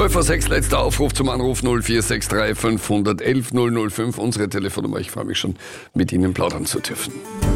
12:06 letzter Aufruf zum Anruf 0463 511 005. Unsere Telefonnummer. Ich freue mich schon, mit Ihnen plaudern zu dürfen.